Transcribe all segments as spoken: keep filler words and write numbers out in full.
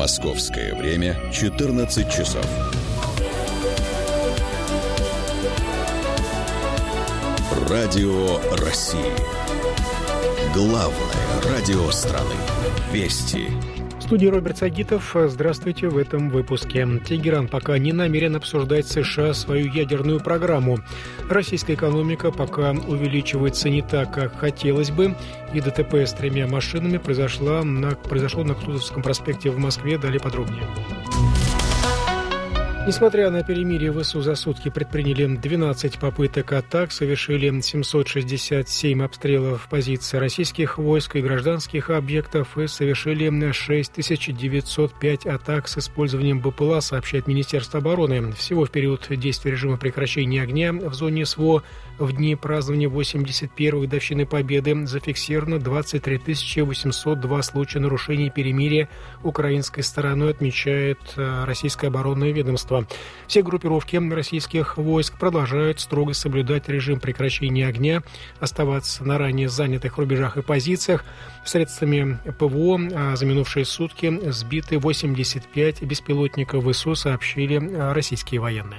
Московское время четырнадцать часов. Радио России. Главное радио страны. Вести. В студии Роберт Сагитов. Здравствуйте в этом выпуске. Тегеран пока не намерен обсуждать с США свою ядерную программу. Российская экономика пока увеличивается не так, как хотелось бы. И ДТП с тремя машинами произошло на, произошло на Кутузовском проспекте в Москве. Далее подробнее. Несмотря на перемирие, ВСУ за сутки предприняли двенадцать попыток атак, совершили семьсот шестьдесят семь обстрелов позиций российских войск и гражданских объектов и совершили шесть тысяч девятьсот пять атак с использованием БПЛА, сообщает Министерство обороны. Всего в период действия режима прекращения огня в зоне СВО в дни празднования восемьдесят первой годовщины Победы зафиксировано двадцать три тысячи восемьсот два случая нарушений перемирия украинской стороной, отмечает российское оборонное ведомство. Все группировки российских войск продолжают строго соблюдать режим прекращения огня, оставаться на ранее занятых рубежах и позициях. Средствами ПВО за минувшие сутки сбиты восемьдесят пять беспилотников ВСУ, сообщили российские военные.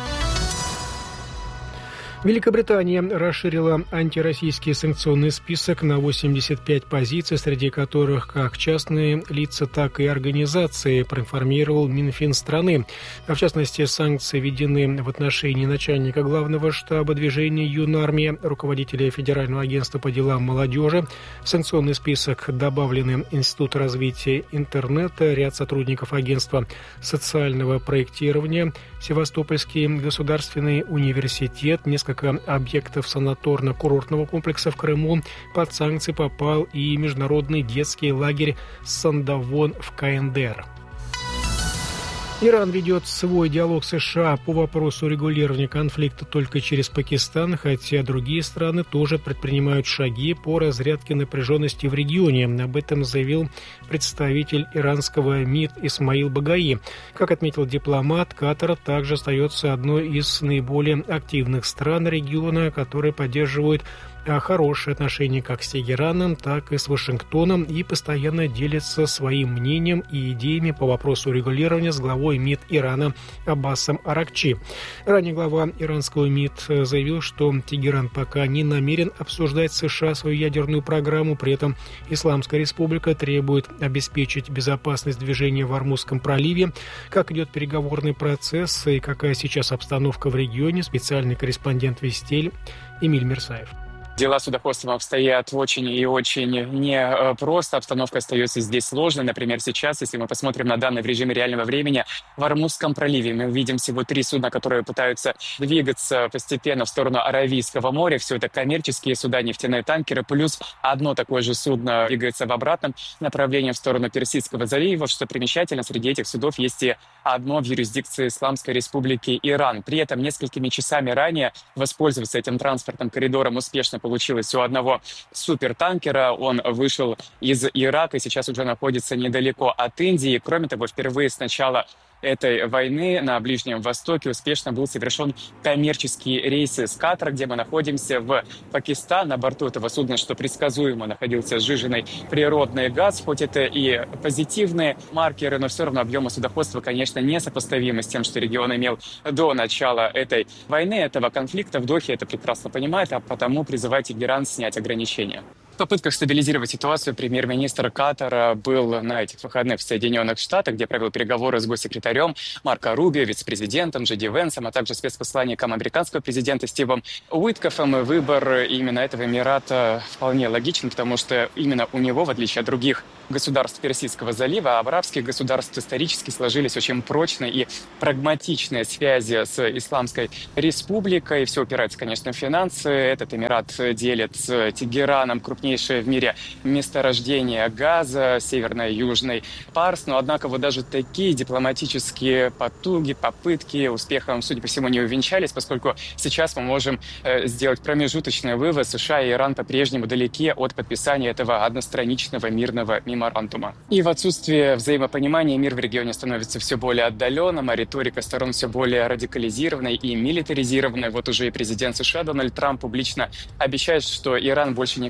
Великобритания расширила антироссийский санкционный список на восемьдесят пять позиций, среди которых как частные лица, так и организации, проинформировал Минфин страны. В частности, санкции введены в отношении начальника главного штаба движения «Юнармия», руководителя Федерального агентства по делам молодежи. В санкционный список добавлены Институт развития интернета, ряд сотрудников агентства социального проектирования, Севастопольский государственный университет, несколько объектов санаторно-курортного комплекса в Крыму. Под санкции попал и международный детский лагерь Сандавон в КНДР. Иран ведет свой диалог с США по вопросу регулирования конфликта только через Пакистан, хотя другие страны тоже предпринимают шаги по разрядке напряженности в регионе. Об этом заявил представитель иранского МИД Исмаил Багаи. Как отметил дипломат, Катар также остается одной из наиболее активных стран региона, которые поддерживают хорошие отношения как с Тегераном, так и с Вашингтоном и постоянно делятся своим мнением и идеями по вопросу регулирования с главой МИД Ирана Аббасом Аракчи. Ранее глава иранского МИД заявил, что Тегеран пока не намерен обсуждать с США свою ядерную программу, при этом Исламская республика требует обеспечить безопасность движения в Ормузском проливе. Как идет переговорный процесс и какая сейчас обстановка в регионе, специальный корреспондент Вестель Эмиль Мерсаев. Дела с судоходством обстоят очень и очень непросто. Обстановка остается здесь сложной. Например, сейчас, если мы посмотрим на данные в режиме реального времени, в Ормузском проливе мы видим всего три судна, которые пытаются двигаться постепенно в сторону Аравийского моря. Все это коммерческие суда, нефтяные танкеры, плюс одно такое же судно двигается в обратном направлении в сторону Персидского залива. Что примечательно, среди этих судов есть и одно в юрисдикции Исламской республики Иран. При этом несколькими часами ранее воспользоваться этим транспортным коридором успешно получилось у одного супертанкера. Он вышел из Ирака и сейчас уже находится недалеко от Индии. Кроме того, впервые с начала этой войны на Ближнем Востоке успешно был совершен коммерческий рейс из Катара, где мы находимся, в Пакистан. На борту этого судна, что предсказуемо, находился сжиженный природный газ. Хоть это и позитивные маркеры, но все равно объемы судоходства, конечно, несопоставимы с тем, что регион имел до начала этой войны, этого конфликта. В Дохе это прекрасно понимает, а потому призывает Тегеран снять ограничения. В попытках стабилизировать ситуацию премьер-министр Катара был на этих выходных в Соединенных Штатах, где провел переговоры с госсекретарем Марко Рубио, вице-президентом Джей Ди Венсом, а также спецпосланником американского президента Стивом Уиткоффом. Выбор именно этого Эмирата вполне логичен, потому что именно у него, в отличие от других государств Персидского залива, арабских государств исторически сложились очень прочные и прагматичные связи с Исламской республикой. Все упирается, конечно, в финансы. Этот Эмират делит с Тегераном крупнейшее в мире месторождение газа, северный и южный Парс. Но, однако, вот даже такие дипломатические потуги, попытки успехом, судя по всему, не увенчались, поскольку сейчас мы можем э, сделать промежуточный вывод. США и Иран по-прежнему далеки от подписания этого одностраничного мирного меморандума. И в отсутствие взаимопонимания мир в регионе становится все более отдаленным, а риторика сторон все более радикализированной и милитаризированной. Вот уже и президент США Дональд Трамп публично обещает, что Иран больше никогда не будет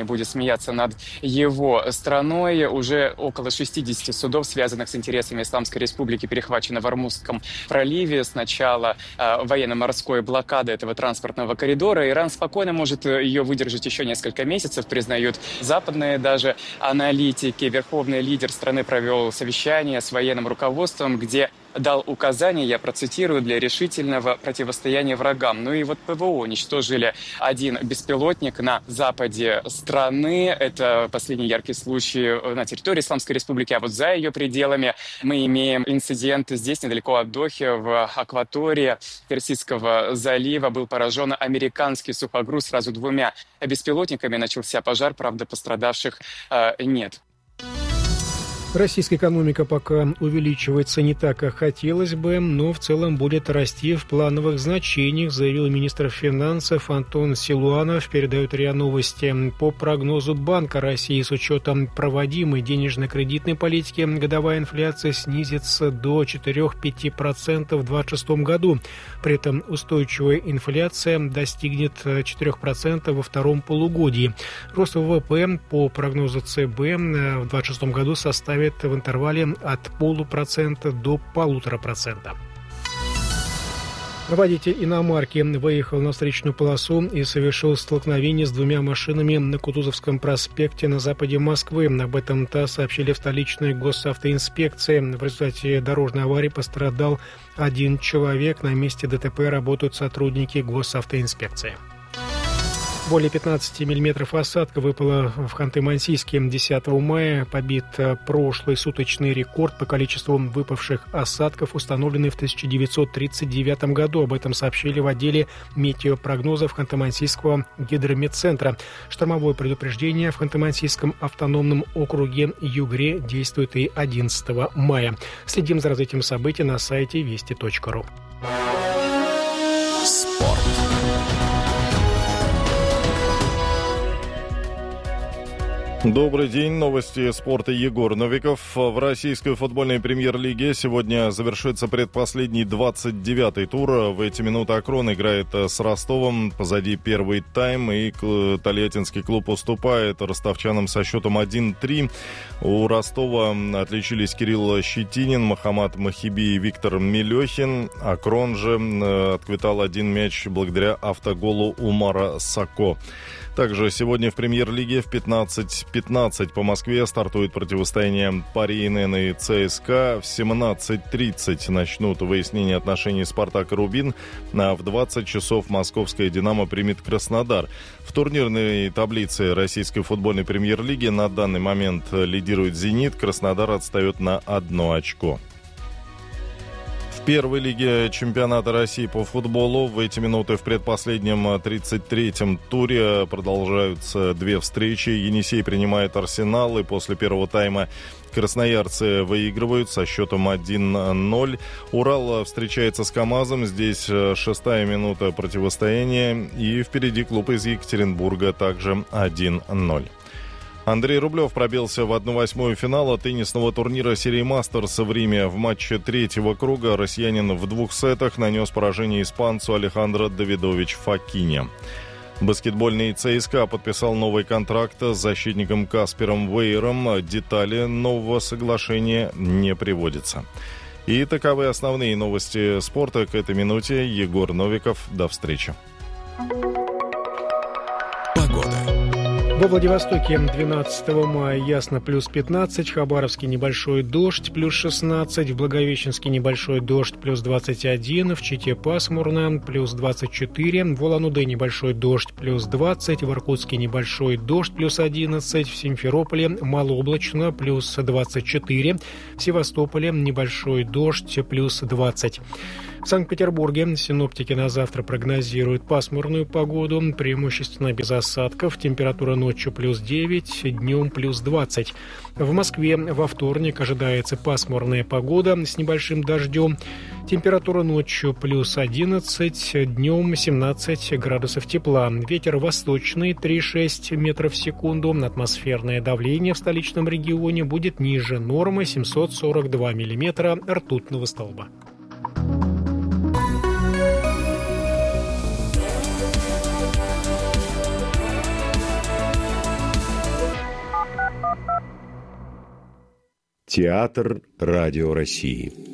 будет смеяться над его страной. Уже около шестидесяти судов, связанных с интересами Исламской Республики, перехвачено в Ормузском проливе. С начала э, военно-морской блокады этого транспортного коридора Иран спокойно может ее выдержать еще несколько месяцев, признают западные даже аналитики. Верховный лидер страны провел совещание с военным руководством, где дал указания, я процитирую, для решительного противостояния врагам. Ну и вот ПВО уничтожили один беспилотник на западе страны. Это последний яркий случай на территории Исламской Республики, а вот за ее пределами мы имеем инцидент здесь, недалеко от Дохи, в акватории Персидского залива. Был поражен американский сухогруз сразу двумя беспилотниками. Начался пожар, правда, пострадавших э, нет. Российская экономика пока увеличивается не так, как хотелось бы, но в целом будет расти в плановых значениях, заявил министр финансов Антон Силуанов, передает РИА Новости. По прогнозу Банка России, с учетом проводимой денежно-кредитной политики, годовая инфляция снизится до четыре-пять процентов в две тысячи двадцать шестом году. При этом устойчивая инфляция достигнет четыре процента во втором полугодии. Рост ВВП по прогнозу ЦБ в две тысячи двадцать шестом году составит в интервале от полупроцента до полутора процента. Водитель иномарки выехал на встречную полосу и совершил столкновение с двумя машинами на Кутузовском проспекте на западе Москвы. Об этом ТАСС сообщили в столичной госавтоинспекции. В результате дорожной аварии пострадал один человек. На месте ДТП работают сотрудники госавтоинспекции. Более пятнадцати миллиметров осадка выпало в Ханты-Мансийске десятого мая. Побит прошлый суточный рекорд по количеству выпавших осадков, установленный в тысяча девятьсот тридцать девятом году. Об этом сообщили в отделе метеопрогнозов Ханты-Мансийского гидрометцентра. Штормовое предупреждение в Ханты-Мансийском автономном округе Югре действует и одиннадцатого мая. Следим за развитием событий на сайте вести точка ру. Спорт. Добрый день. Новости спорта. Егор Новиков. В российской футбольной премьер-лиге сегодня завершится предпоследний двадцать девятый тур. В эти минуты Акрон играет с Ростовом. Позади первый тайм, и тольяттинский клуб уступает ростовчанам со счетом один-три. У Ростова отличились Кирилл Щетинин, Махамад Махиби и Виктор Мелехин. Акрон же отквитал один мяч благодаря автоголу Умара Сако. Также сегодня в премьер-лиге в пятнадцать пятнадцать по Москве стартует противостояние Пари эн эн и ЦСКА. В семнадцать тридцать начнут выяснение отношений «Спартак» и «Рубин». А в двадцать часов московская «Динамо» примет Краснодар. В турнирной таблице российской футбольной премьер-лиги на данный момент лидирует «Зенит». Краснодар отстает на одно очко. В первой лиге чемпионата России по футболу в эти минуты в предпоследнем тридцать третьем туре продолжаются две встречи. Енисей принимает «Арсенал», и после первого тайма красноярцы выигрывают со счетом один-ноль. Урал встречается с КамАЗом. Здесь шестая минута противостояния. И впереди клуб из Екатеринбурга, также один-ноль. Андрей Рублев пробился в одну восьмую финала теннисного турнира серии «Мастерс» в Риме. В матче третьего круга россиянин в двух сетах нанес поражение испанцу Алехандро Давидович Фокине. Баскетбольный ЦСКА подписал новый контракт с защитником Каспером Вейером. Детали нового соглашения не приводятся. И таковы основные новости спорта к этой минуте. Егор Новиков. До встречи. Погода. Во Владивостоке двенадцатого мая ясно, плюс пятнадцать, в Хабаровске небольшой дождь, плюс шестнадцать, в Благовещенске небольшой дождь, плюс двадцать один, в Чите пасмурно, плюс двадцать четыре, в Улан-Удэ небольшой дождь, плюс двадцать, в Иркутске небольшой дождь, плюс одиннадцать, в Симферополе малооблачно, плюс двадцать четыре, в Севастополе небольшой дождь, плюс двадцать. В Санкт-Петербурге синоптики на завтра прогнозируют пасмурную погоду, преимущественно без осадков, температура ночью плюс девять, днем плюс двадцать. В Москве во вторник ожидается пасмурная погода с небольшим дождем, температура ночью плюс одиннадцать, днем семнадцать градусов тепла. Ветер восточный три-шесть метров в секунду, атмосферное давление в столичном регионе будет ниже нормы семьсот сорок два миллиметра ртутного столба. Театр Радио России.